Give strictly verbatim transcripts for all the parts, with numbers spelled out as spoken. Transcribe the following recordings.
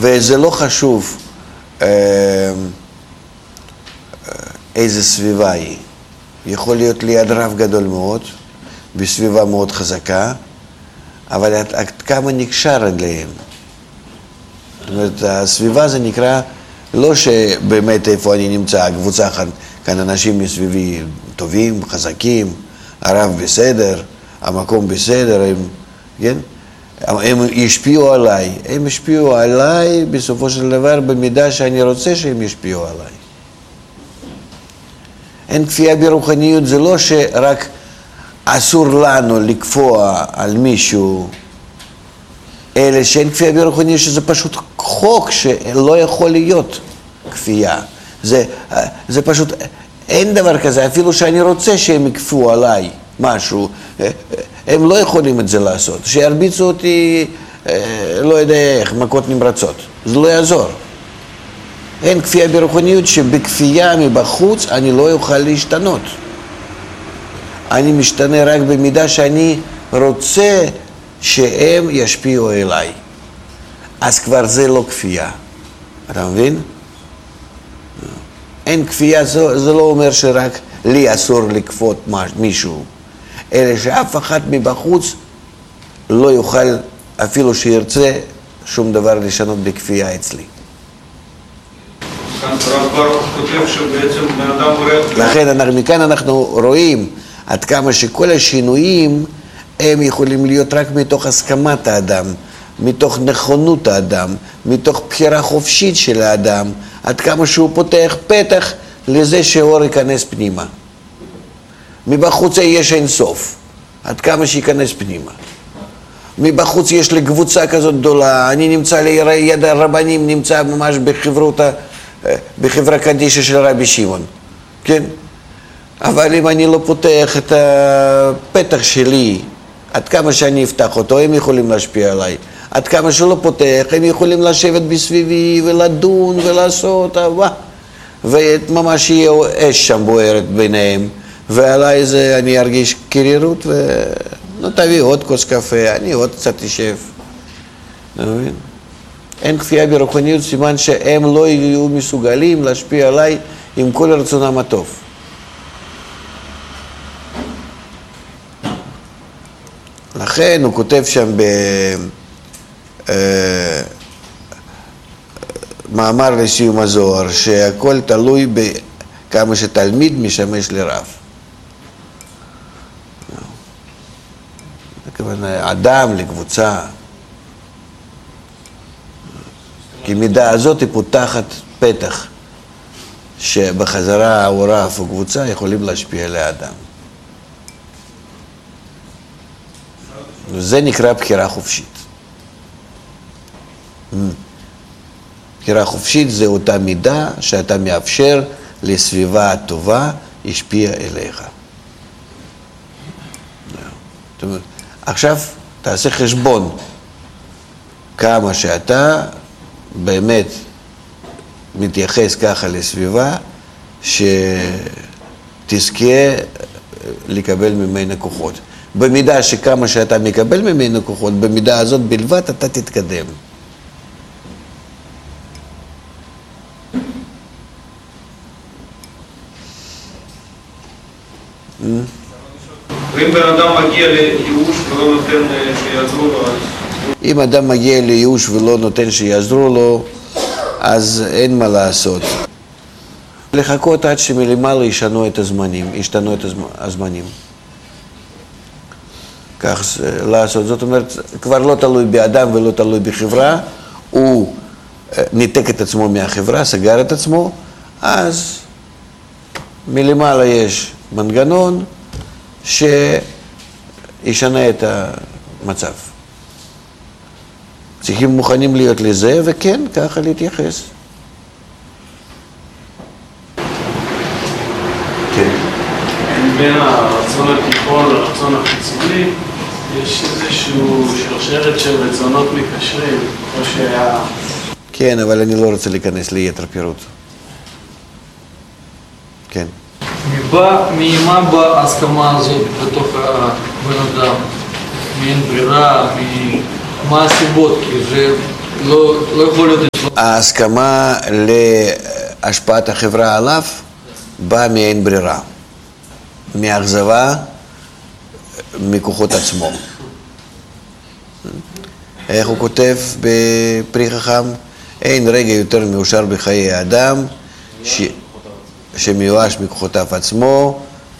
וזה לא חשוב איזה סביבה היא. יכול להיות ליד רב גדול מאוד, בסביבה מאוד חזקה, אבל עד, עד כמה נקשר אליהם. זאת אומרת, הסביבה זה נקרא, לא שבאמת איפה אני נמצא, הקבוצה כאן אנשים מסביבי טובים, חזקים, הרב בסדר, המקום בסדר, הם, כן? הם ישפיעו עליי, הם ישפיעו עליי בסופו של דבר במידה שאני רוצה שהם ישפיעו עליי. אין כפייה ברוחניות, זה לא שרק אסור לנו לקפוע על מישהו, אלא שאין כפייה ברוחניות, שזה פשוט חוק שלא יכול להיות כפייה. זה, זה פשוט, אין דבר כזה, אפילו שאני רוצה שהם יקפו עליי משהו, הם לא יכולים את זה לעשות. שירביצו אותי, לא יודע איך, מכות נמרצות. זה לא יעזור. אין כפייה ברוחניות שבכפייה מבחוץ אני לא אוכל להשתנות. אני משתנה רק במידה שאני רוצה שהם ישפיעו אליי. אז כבר זה לא כפייה. אתה מבין? אין כפייה, זה, זה לא אומר שרק לי אסור לכפות מישהו, אלא שאף אחד מבחוץ לא יוכל, אפילו שירצה, שום דבר לשנות בכפייה אצלי. לכן מכאן אנחנו רואים עד כמה שכל השינויים הם יכולים להיות רק מתוך הסכמת האדם, מתוך נכונות האדם, מתוך בחירה חופשית של האדם, עד כמה שהוא פותח פתח לזה שאור ייכנס פנימה. מבחוץ יש אין סוף, עד כמה שייכנס פנימה. מבחוץ יש לי קבוצה כזאת גדולה, אני נמצא ליד הרבנים, נמצא ממש בחברותה, בחברה קדישה של רבי שמעון, כן? אבל אם אני לא פותח את הפתח שלי, עד כמה שאני אפתח אותו, הם יכולים להשפיע עליי. עד כמה שלא פותח, הם יכולים לשבת בסביבי ולדון ולעשות, אהבה. וממש יהיה אש שם בוערת ביניהם, ועליי זה אני ארגיש קרירות, נו תביא עוד כוס קפה, אני עוד קצת אשב. מבין? אין כפייה ברוחניות, סימן שהם לא יהיו מסוגלים להשפיע עליי עם כל רצונם הטוב. לכן הוא כותב שם במאמר לסיום הזוהר, שהכל תלוי בכמה שתלמיד משמש לרב. אדם לקבוצה. כי מידה הזאת היא פותחת פתח, שבחזרה או רב או קבוצה יכולים להשפיע על האדם. זה נקרא בחירה חופשית. בחירה חופשית זה אותה מידה שאתה מאפשר לסביבה הטובה ישפיע אליך. זאת אומרת, עכשיו תעשה חשבון כמה שאתה באמת מתייחס ככה לסביבה שתזכה לקבל ממנה כוחות. במידה שכמה שאתה מקבל ממנו כוחות, במידה הזאת בלבד אתה תתקדם. ואם בן אדם מגיע לייאוש ולא נותן שיעזרו לו, אז... אם אדם מגיע לייאוש ולא נותן שיעזרו לו, אז אין מה לעשות. לחכות עד שמלמעלה ישנו את הזמנים, ישתנו את הזמנים. כך לעשות, זאת אומרת, כבר לא תלוי באדם ולא תלוי בחברה, הוא ניתק את עצמו מהחברה, סגר את עצמו, אז מלמעלה יש מנגנון שישנה את המצב. צריכים מוכנים להיות לזה, וכן, ככה להתייחס. כן. בין הרצון התיכון לרצון החיצוני, יש איזשהו שרשרת של רצונות מקשרים, או שהיה... כן, אבל אני לא רוצה להיכנס ליתר פירוט. כן. ממה בהסכמה הזאת בתוך הבן אדם? מאין ברירה, מה הסיבות? כי זה לא יכול להיות ההסכמה להשפעת החברה עליו באה מאין ברירה, מאכזבה מכוחות עצמו. איך הוא כותב בפרי חכם? אין רגע יותר מאושר בחיי האדם ש... שמיואש מכוחותיו עצמו,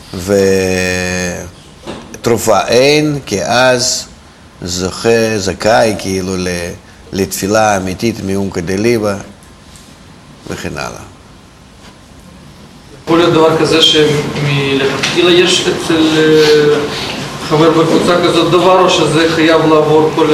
ותרופה אין, כי אז זוכה, זכאי כאילו לתפילה אמיתית מעומקא דליבא וכן הלאה. יכול להיות דבר כזה שמלכתחילה יש אצל חבר בקבוצה כזאת דבר, או שזה חייב לעבור כל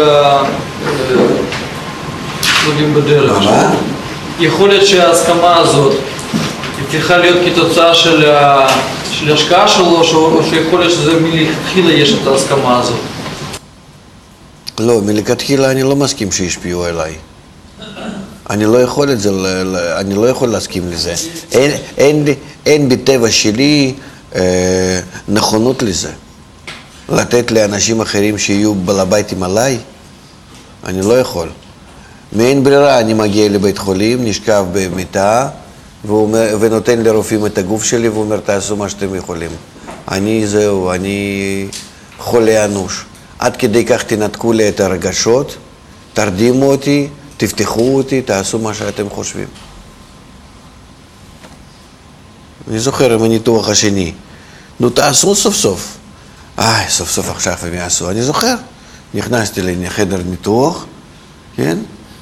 הצדדים בדרך? מה? יכול להיות שההסכמה הזאת צריכה להיות כתוצאה של השקעה שלו, או שיכול להיות שזה מלכתחילה יש את ההסכמה הזאת? לא, מלכתחילה אני לא מסכים שישפיעו עליי. אני לא יכול את זה, אני לא יכול להסכים לזה. אין, אין, אין בטבע שלי אה, נכונות לזה. לתת לאנשים אחרים שיהיו בעל ביתים עליי, אני לא יכול. מאין ברירה אני מגיע לבית חולים, נשכב במיטה, ונותן לרופאים את הגוף שלי ואומר, תעשו מה שאתם יכולים. אני זהו, אני חולה אנוש. עד כדי כך תנתקו לי את הרגשות, תרדימו אותי, תפתחו אותי, תעשו מה שאתם חושבים. אני זוכר עם הניתוח השני, נו תעשו סוף סוף. איי, סוף סוף עכשיו הם יעשו. אני זוכר, נכנסתי לחדר ניתוח, כן?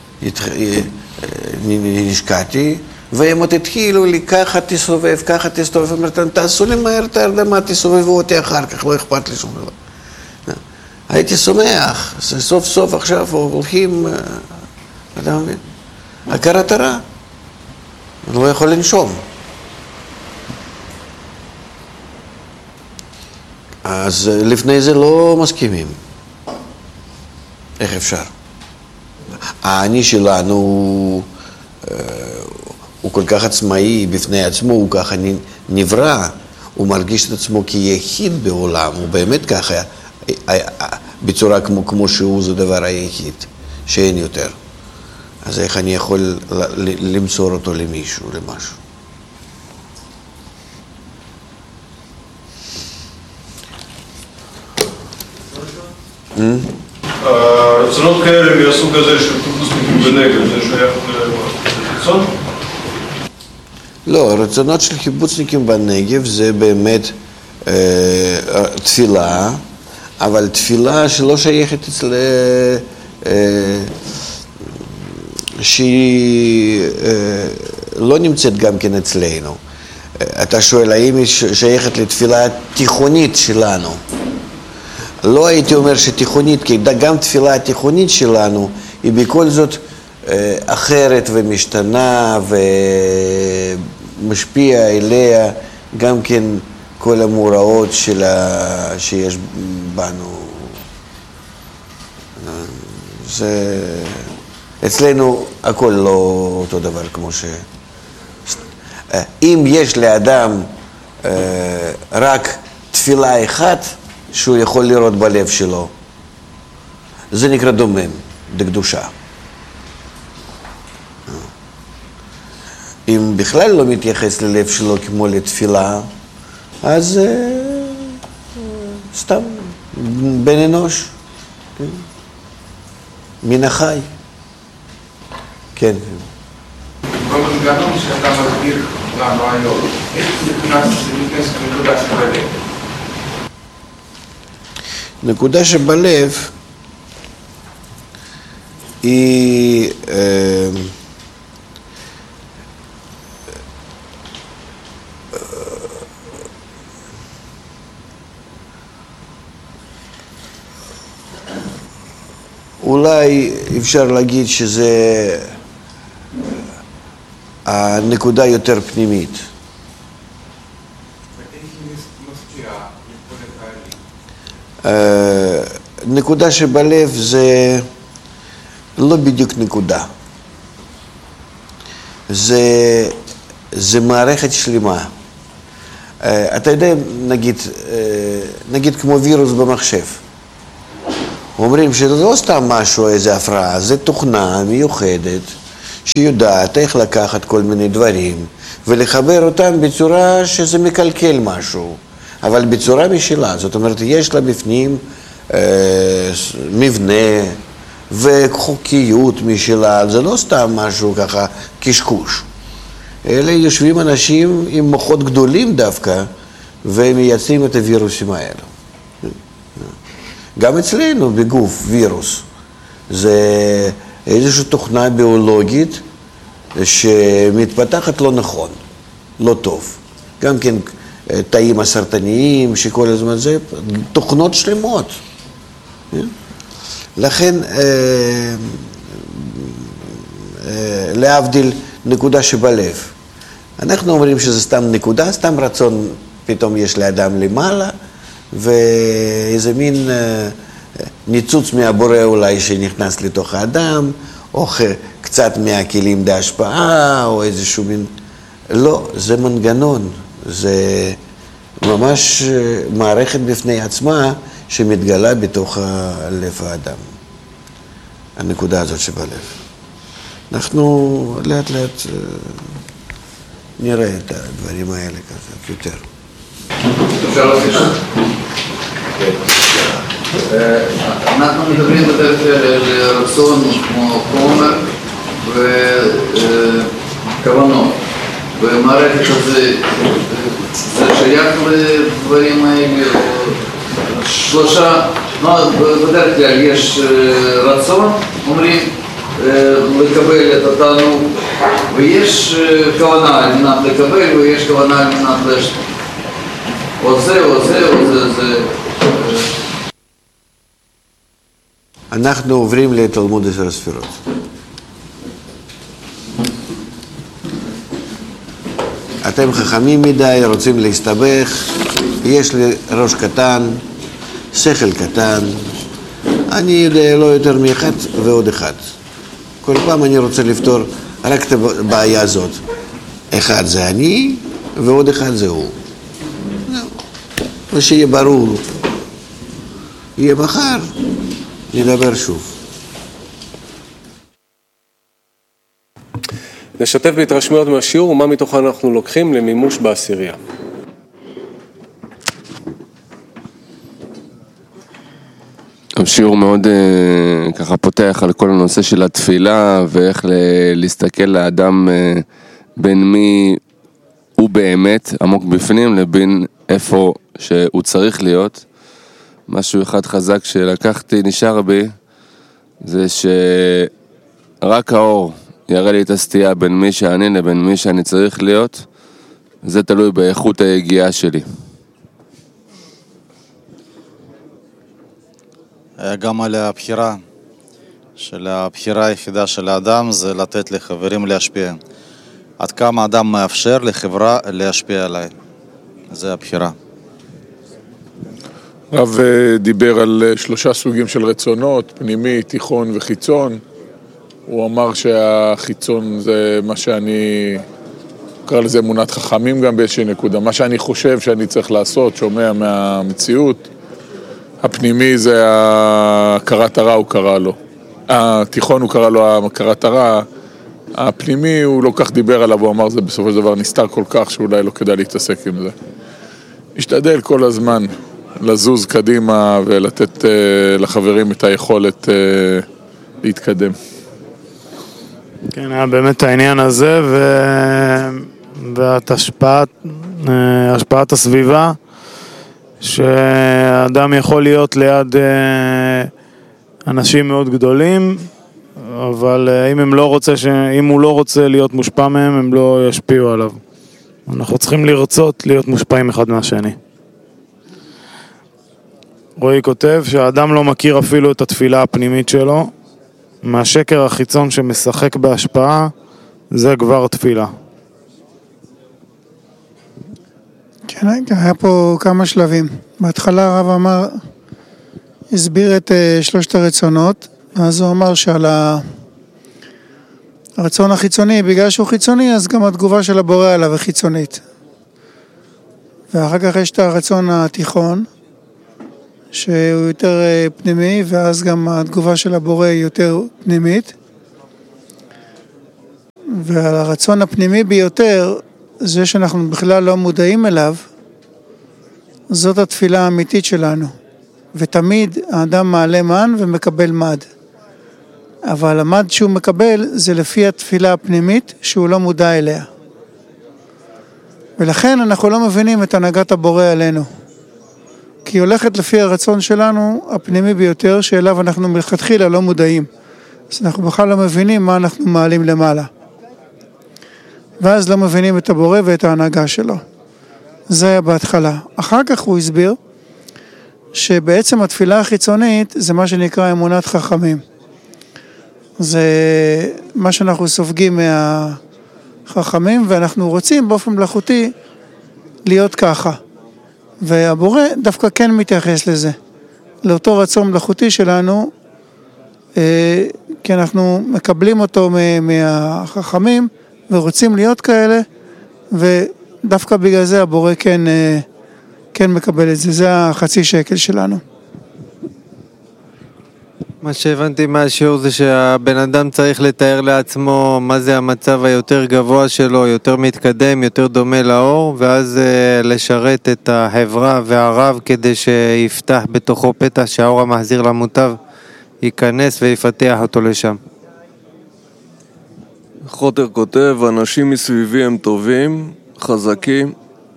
נשקעתי, והם עוד התחילו לי, ככה תסובב, ככה תסובב, אמרתם, תעשו לי מהר את ההרדמה, תסובבו אותי אחר כך, לא אכפת לי שום דבר. הייתי שמח, סוף סוף עכשיו הולכים, אתה מבין? הכרת הרע, אני לא יכול לנשום. אז לפני זה לא מסכימים. איך אפשר? האני שלנו הוא כל כך עצמאי בפני עצמו, הוא ככה נברא, הוא מרגיש את עצמו כיחיד בעולם, הוא באמת ככה, בצורה כמו, כמו שהוא, זה דבר היחיד, שאין יותר. אז איך אני יכול למסור אותו למישהו, למשהו? רצונות כאלה מהסוג הזה של חיפושניקים בנגב, זה שייך לרצון? לא, רצונות של קיבוצניקים בנגב זה באמת אה, תפילה, אבל תפילה שלא שייכת אצל... אה, שהיא אה, לא נמצאת גם כן אצלנו. אתה שואל, האם היא שייכת לתפילה תיכונית שלנו? לא הייתי אומר שתיכונית, כי גם תפילה התיכונית שלנו היא בכל זאת אה, אחרת ומשתנה ומשפיע אליה גם כן כל המאורעות שלה, שיש בנו. זה... אצלנו הכל לא אותו דבר כמו ש... אם יש לאדם אה, רק תפילה אחת שהוא יכול לראות בלב שלו, זה נקרא דומם, דקדושה. אם בכלל לא מתייחס ללב שלו כמו לתפילה, אז אה, סתם בן אנוש, כן? מן החי. כן. במנגנון שאתה מסביר לנו היום, איך נכנס נקודה שבלב? נקודה שבלב היא אה, אולי אפשר להגיד שזה הנקודה יותר פנימית. נקודה שבלב זה לא בדיוק נקודה. זה, זה מערכת שלמה. אתה יודע, נגיד, נגיד כמו וירוס במחשב. אומרים שזה לא סתם משהו, איזה הפרעה, זה תוכנה מיוחדת שיודעת איך לקחת כל מיני דברים ולחבר אותם בצורה שזה מקלקל משהו, אבל בצורה משלה. זאת אומרת, יש לה בפנים אה, מבנה וחוקיות משלה, זה לא סתם משהו ככה קשקוש. אלה יושבים אנשים עם מוחות גדולים דווקא, והם מייצרים את הווירוסים האלו. גם אצלנו בגוף וירוס, זה איזושהי תוכנה ביולוגית שמתפתחת לא נכון, לא טוב. גם כן תאים הסרטניים שכל הזמן זה, תוכנות שלמות. לכן, להבדיל נקודה שבלב. אנחנו אומרים שזה סתם נקודה, סתם רצון פתאום יש לאדם למעלה, ואיזה מין ניצוץ מהבורא אולי שנכנס לתוך האדם, או קצת מהכלים להשפעה, או איזשהו מין... לא, זה מנגנון, זה ממש מערכת בפני עצמה שמתגלה בתוך לב האדם. הנקודה הזאת שבלב. אנחנו לאט לאט נראה את הדברים האלה קצת יותר. אפשר להוסיף? אנחנו מדברים בדרך כלל על רצון כמו חומר וכוונות. במערכת הזה זה שייך לדברים האלה, שלושה, בדרך כלל יש רצון, אומרים, לקבל את התענוג, ויש כוונה על מנת לקבל, ויש כוונה על מנת להשתתף. או זה, או זה, או זה, זה. אנחנו עוברים לתלמוד עשר הספירות. אתם חכמים מדי, רוצים להסתבך, יש לי ראש קטן, שכל קטן, אני יודע לא יותר מאחד ועוד אחד. כל פעם אני רוצה לפתור רק את הבעיה הזאת. אחד זה אני ועוד אחד זה הוא. ושיהיה ברור, יהיה מחר, נדבר שוב. נשתף בהתרשמויות מהשיעור ומה מתוכן אנחנו לוקחים למימוש בעשירייה. השיעור מאוד uh, ככה פותח על כל הנושא של התפילה ואיך ל- להסתכל לאדם uh, בין מי הוא באמת עמוק בפנים לבין איפה שהוא צריך להיות. משהו אחד חזק שלקחתי נשאר בי זה שרק האור יראה לי את הסטייה בין מי שאני לבין מי שאני צריך להיות. זה תלוי באיכות היגיעה שלי. גם על הבחירה, של הבחירה היחידה של האדם זה לתת לחברים להשפיע. עד כמה האדם מאפשר לחברה להשפיע עליי. זה הבחירה. רב דיבר על שלושה סוגים של רצונות, פנימי, תיכון וחיצון. הוא אמר שהחיצון זה מה שאני, קרא לזה אמונת חכמים גם באיזושהי נקודה. מה שאני חושב שאני צריך לעשות, שומע מהמציאות. הפנימי זה הכרת הרע, הוא קרא לו. התיכון הוא קרא לו הכרת הרע. הפנימי הוא לא כך דיבר עליו, הוא אמר זה בסופו של דבר נסתר כל כך שאולי לא כדאי להתעסק עם זה. משתדל כל הזמן לזוז קדימה ולתת uh, לחברים את היכולת uh, להתקדם. כן, היה באמת העניין הזה ו... ואת השפעת, השפעת הסביבה, שאדם יכול להיות ליד אנשים מאוד גדולים, אבל אם, הם לא רוצה ש... אם הוא לא רוצה להיות מושפע מהם, הם לא ישפיעו עליו. אנחנו צריכים לרצות להיות מושפעים אחד מהשני. רועי כותב שהאדם לא מכיר אפילו את התפילה הפנימית שלו, מהשקר החיצון שמשחק בהשפעה, זה כבר תפילה. כן, היה פה כמה שלבים. בהתחלה הרב אמר, הסביר את שלושת הרצונות, אז הוא אמר שעל הרצון החיצוני, בגלל שהוא חיצוני, אז גם התגובה של הבורא עליו היא חיצונית. ואחר כך יש את הרצון התיכון, שהוא יותר פנימי, ואז גם התגובה של הבורא היא יותר פנימית. ועל הרצון הפנימי ביותר, זה שאנחנו בכלל לא מודעים אליו, זאת התפילה האמיתית שלנו. ותמיד האדם מעלה מן ומקבל מד. אבל המד שהוא מקבל זה לפי התפילה הפנימית שהוא לא מודע אליה. ולכן אנחנו לא מבינים את הנהגת הבורא עלינו. כי היא הולכת לפי הרצון שלנו הפנימי ביותר, שאליו אנחנו מלכתחילה לא מודעים. אז אנחנו בכלל לא מבינים מה אנחנו מעלים למעלה. ואז לא מבינים את הבורא ואת ההנהגה שלו. זה היה בהתחלה. אחר כך הוא הסביר שבעצם התפילה החיצונית זה מה שנקרא אמונת חכמים. זה מה שאנחנו סופגים מהחכמים, ואנחנו רוצים באופן מלאכותי להיות ככה. והבורא דווקא כן מתייחס לזה, לאותו רצון מלאכותי שלנו, כי אנחנו מקבלים אותו מהחכמים ורוצים להיות כאלה, ודווקא בגלל זה הבורא כן, כן מקבל את זה. זה החצי שקל שלנו. מה שהבנתי מהשיעור זה שהבן אדם צריך לתאר לעצמו מה זה המצב היותר גבוה שלו, יותר מתקדם, יותר דומה לאור, ואז לשרת את החברה והרב כדי שיפתח בתוכו פתח שהאור המחזיר למוטב ייכנס ויפתח אותו לשם. חוטר כותב, אנשים מסביבי הם טובים, חזקים.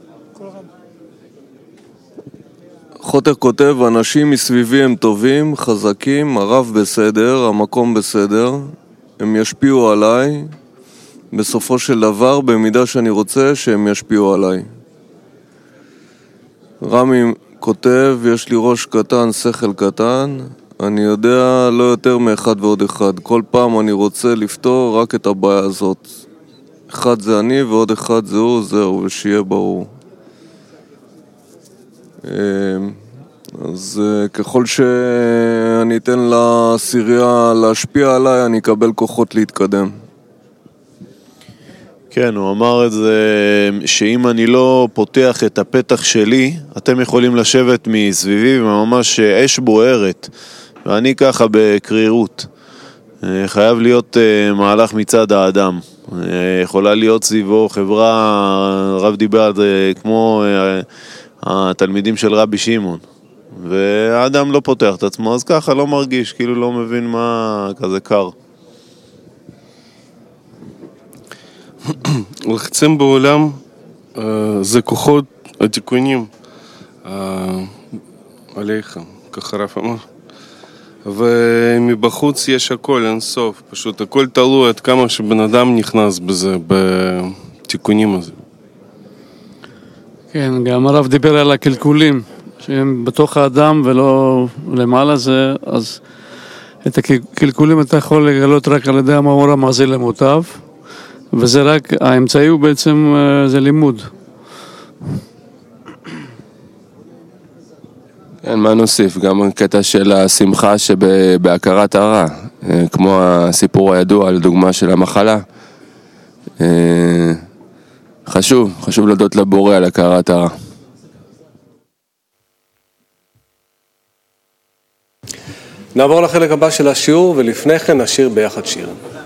חוטר כותב, אנשים מסביבי הם טובים, חזקים, הרב בסדר, המקום בסדר, הם ישפיעו עליי, בסופו של דבר, במידה שאני רוצה שהם ישפיעו עליי. רמי כותב, יש לי ראש קטן, שכל קטן, אני יודע לא יותר מאחד ועוד אחד. כל פעם אני רוצה לפתור רק את הבעיה הזאת. אחד זה אני ועוד אחד זה הוא, זהו, ושיהיה ברור. אז ככל שאני אתן לסירייה להשפיע עליי, אני אקבל כוחות להתקדם. כן, הוא אמר את זה, שאם אני לא פותח את הפתח שלי, אתם יכולים לשבת מסביבי וממש אש בוערת, ואני ככה בקרירות. חייב להיות מהלך מצד האדם. יכולה להיות סביבו חברה, רב דיבר על זה, כמו התלמידים של רבי שמעון. והאדם לא פותח את עצמו, אז ככה לא מרגיש, כאילו לא מבין מה כזה קר. לחצים בעולם זה כוחות התיקונים עליך, ככה רב אמר. ומבחוץ יש הכל, אין סוף, פשוט הכל תלוי עד כמה שבן אדם נכנס בזה, בתיקונים הזה. כן, גם הרב דיבר על הקלקולים, שהם בתוך האדם ולא למעלה זה, אז את הקלקולים אתה יכול לגלות רק על ידי המאור המחזיר למוטב, וזה רק, האמצעי הוא בעצם, זה לימוד. כן, מה נוסיף? גם קטע של השמחה שבהכרת הרע, כמו הסיפור הידוע על דוגמה של המחלה. חשוב, חשוב להודות לבורא על הכרת הרע. נעבור לחלק הבא של השיעור, ולפני כן נשיר ביחד שיר.